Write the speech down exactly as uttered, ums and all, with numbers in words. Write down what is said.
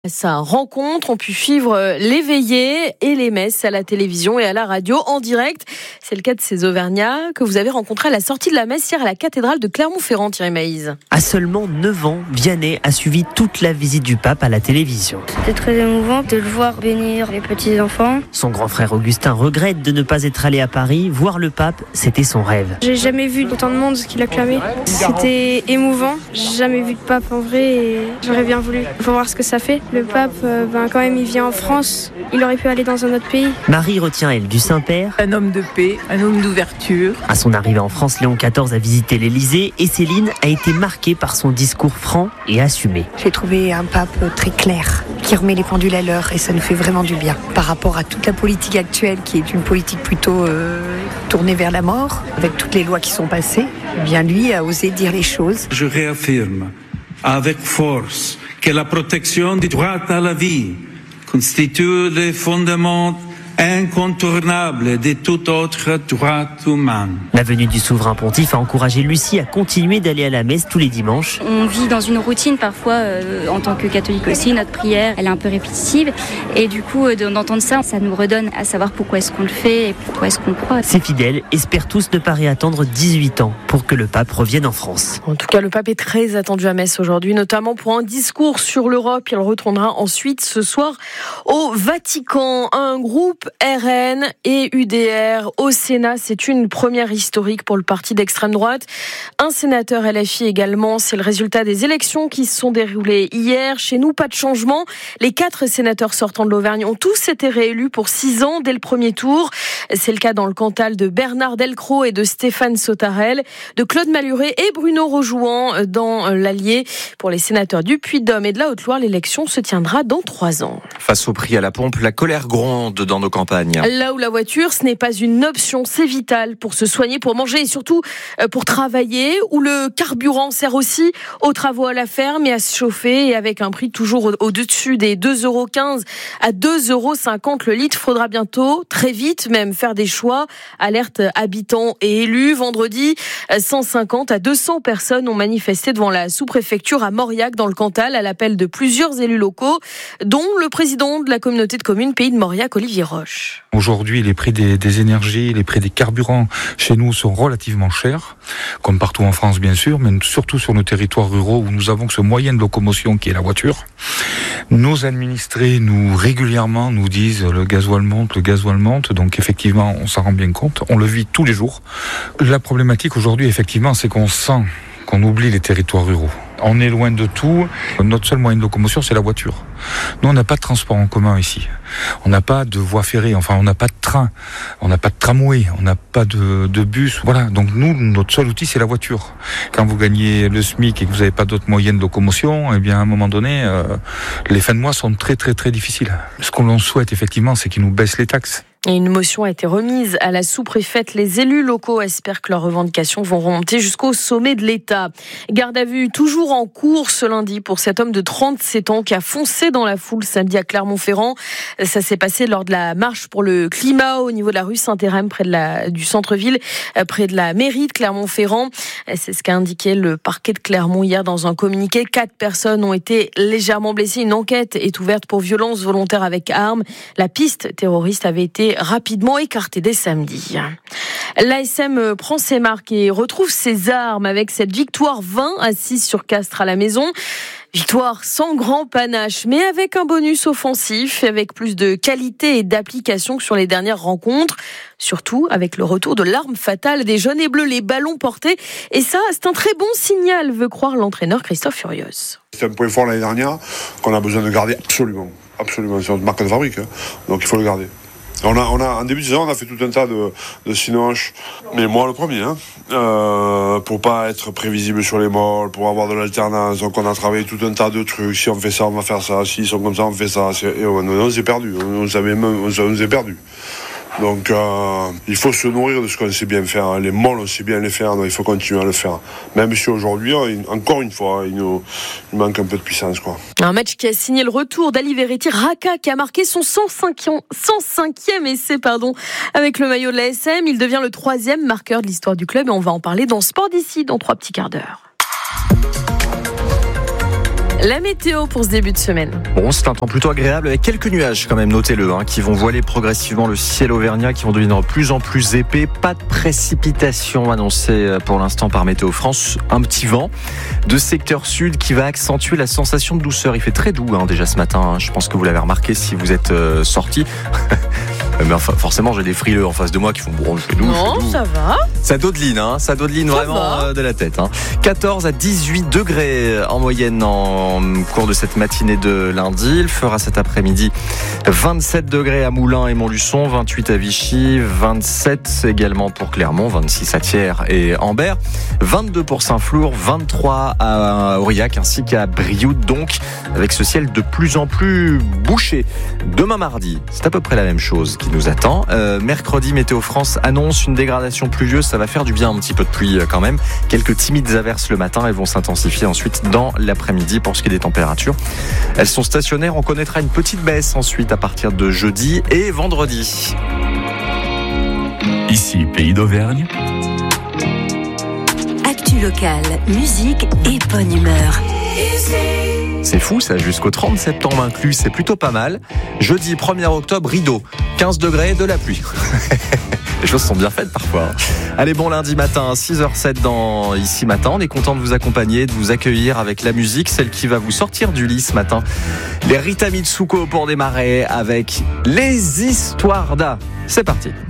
Sa rencontre, on pu suivre les veillées et les messes à la télévision et à la radio en direct. C'est le cas de ces Auvergnats que vous avez rencontrés à la sortie de la messe hier à la cathédrale de Clermont-Ferrand, Thierry Maïz. À seulement neuf ans, Vianney a suivi toute la visite du pape à la télévision. C'était très émouvant de le voir bénir les petits-enfants. Son grand frère Augustin regrette de ne pas être allé à Paris. Voir le pape, c'était son rêve. J'ai jamais vu autant de monde qu'il acclamait. C'était émouvant. J'ai jamais vu de pape en vrai et j'aurais bien voulu. Il faut voir ce que ça fait. Le pape, euh, ben, quand même, il vient en France. Il aurait pu aller dans un autre pays. Marie retient, elle, du Saint-Père. Un homme de paix, un homme d'ouverture. À son arrivée en France, Léon quatorze a visité l'Élysée et Céline a été marquée par son discours franc et assumé. J'ai trouvé un pape très clair, qui remet les pendules à l'heure et ça nous fait vraiment du bien. Par rapport à toute la politique actuelle, qui est une politique plutôt euh, tournée vers la mort, avec toutes les lois qui sont passées, eh bien lui a osé dire les choses. Je réaffirme avec force que la protection du droit à la vie constitue le fondement incontournable de tout autre droit humain. La venue du souverain pontife a encouragé Lucie à continuer d'aller à la messe tous les dimanches. On vit dans une routine parfois, euh, en tant que catholique aussi, notre prière, elle est un peu répétitive. Et du coup, euh, d'entendre ça, ça nous redonne à savoir pourquoi est-ce qu'on le fait et pourquoi est-ce qu'on croit. Ces fidèles espèrent tous ne pas réattendre dix-huit ans pour que le pape revienne en France. En tout cas, le pape est très attendu à Metz aujourd'hui, notamment pour un discours sur l'Europe. Il retournera ensuite ce soir au Vatican. Un groupe R N et U D R au Sénat, c'est une première historique pour le parti d'extrême droite. Un sénateur L F I également, c'est le résultat des élections qui se sont déroulées hier. Chez nous, pas de changement. Les quatre sénateurs sortants de l'Auvergne ont tous été réélus pour six ans dès le premier tour. C'est le cas dans le Cantal de Bernard Delcros et de Stéphane Sautarel, de Claude Malhuret et Bruno Rojouan dans l'Allier. Pour les sénateurs du Puy-de-Dôme et de la Haute-Loire, l'élection se tiendra dans trois ans. Face au prix à la pompe, la colère gronde dans nos campagnes. Là où la voiture, ce n'est pas une option, c'est vital pour se soigner, pour manger et surtout pour travailler, où le carburant sert aussi aux travaux à la ferme et à se chauffer, et avec un prix toujours au-dessus des deux euros quinze à deux euros cinquante le litre. Faudra bientôt, très vite même, faire des choix. Alerte habitants et élus. Vendredi, cent cinquante à deux cents personnes ont manifesté devant la sous-préfecture à Mauriac dans le Cantal à l'appel de plusieurs élus locaux, dont le président de la communauté de communes Pays de Mauriac, Olivier Roche. Aujourd'hui, les prix des, des énergies, les prix des carburants chez nous sont relativement chers, comme partout en France bien sûr, mais surtout sur nos territoires ruraux où nous avons que ce moyen de locomotion qui est la voiture. Nos administrés nous régulièrement nous disent le gasoil monte, le gasoil monte, donc effectivement on s'en rend bien compte, on le vit tous les jours. La problématique aujourd'hui effectivement c'est qu'on sent qu'on oublie les territoires ruraux. On est loin de tout. Notre seul moyen de locomotion, c'est la voiture. Nous, on n'a pas de transport en commun ici. On n'a pas de voie ferrée. Enfin, on n'a pas de train. On n'a pas de tramway. On n'a pas de, de bus. Voilà. Donc, nous, notre seul outil, c'est la voiture. Quand vous gagnez le SMIC et que vous n'avez pas d'autres moyens de locomotion, eh bien, à un moment donné, euh, les fins de mois sont très, très, très difficiles. Ce qu'on l'on souhaite, effectivement, c'est qu'ils nous baissent les taxes. Et une motion a été remise à la sous-préfète. Les élus locaux espèrent que leurs revendications vont remonter jusqu'au sommet de l'État. Garde à vue toujours en cours ce lundi pour cet homme de trente-sept ans qui a foncé dans la foule samedi à Clermont-Ferrand. Ça s'est passé lors de la marche pour le climat au niveau de la rue Saint-Hérem, près de la, du centre-ville, près de la mairie de Clermont-Ferrand. C'est ce qu'a indiqué le parquet de Clermont hier dans un communiqué. Quatre personnes ont été légèrement blessées. Une enquête est ouverte pour violence volontaire avec arme. La piste terroriste avait été rapidement écarté dès samedi. L'A S M prend ses marques et retrouve ses armes avec cette victoire vingt à six sur Castres à la maison. Victoire sans grand panache, mais avec un bonus offensif, avec plus de qualité et d'application que sur les dernières rencontres. Surtout avec le retour de l'arme fatale des jaunes et bleus, les ballons portés. Et ça, c'est un très bon signal, veut croire l'entraîneur Christophe Furios. C'est un point fort l'année dernière qu'on a besoin de garder absolument. Absolument, c'est notre marque de fabrique, hein. Donc il faut le garder. On a, on a, en début de saison, on a fait tout un tas de, de sinoches, mais moi le premier, hein, euh, pour pas être prévisible sur les molles, pour avoir de l'alternance. Donc on a travaillé tout un tas de trucs. Si on fait ça, on va faire ça. S'ils sont comme ça, on fait ça. Et on, on s'est perdu. On, on savait même, on, on s'est perdu. Donc euh, il faut se nourrir de ce qu'on sait bien faire. Les molles, on sait bien les faire, donc il faut continuer à le faire. Même si aujourd'hui, encore une fois, il nous il manque un peu de puissance, quoi. Un match qui a signé le retour d'Ali Verretti Raka, qui a marqué son cent cinquième essai pardon, avec le maillot de l'A S M. Il devient le troisième marqueur de l'histoire du club et on va en parler dans Sport d'ici, dans trois petits quarts d'heure. La météo pour ce début de semaine. Bon, c'est un temps plutôt agréable avec quelques nuages quand même, notez-le, hein, qui vont voiler progressivement le ciel auvergnat, qui vont devenir de plus en plus épais. Pas de précipitations annoncées pour l'instant par Météo France. Un petit vent de secteur sud qui va accentuer la sensation de douceur. Il fait très doux hein, déjà ce matin, hein. Je pense que vous l'avez remarqué si vous êtes euh, sortis. Mais enfin, forcément, j'ai des frileux en face de moi qui font bon, c'est doux. Non, doux. ça va. Ça dodeline, hein, ça dodeline ça vraiment euh, de la tête. Hein. quatorze à dix-huit degrés en moyenne en cours de cette matinée de lundi. Il fera cet après-midi vingt-sept degrés à Moulins et Montluçon, vingt-huit à Vichy, vingt-sept également pour Clermont, vingt-six à Thiers et Ambert, vingt-deux pour Saint-Flour, vingt-trois à Aurillac ainsi qu'à Brioude, donc avec ce ciel de plus en plus bouché. Demain mardi, c'est à peu près la même chose qui nous attend. Euh, mercredi, Météo France annonce une dégradation pluvieuse. Ça va faire du bien, un petit peu de pluie quand même. Quelques timides averses le matin. Elles vont s'intensifier ensuite dans l'après-midi. Pour ce qui est des températures, elles sont stationnaires. On connaîtra une petite baisse ensuite à partir de jeudi et vendredi. Ici, Pays d'Auvergne. Actu locale, musique et bonne humeur. C'est fou ça, jusqu'au trente septembre inclus, c'est plutôt pas mal. Jeudi premier octobre, rideau, quinze degrés, de la pluie. Les choses sont bien faites parfois. Allez, bon lundi matin, six heures zéro sept dans Ici Matin. On est content de vous accompagner, de vous accueillir avec la musique, celle qui va vous sortir du lit ce matin. Les Rita Mitsuko pour démarrer avec Les Histoires d'A. C'est parti.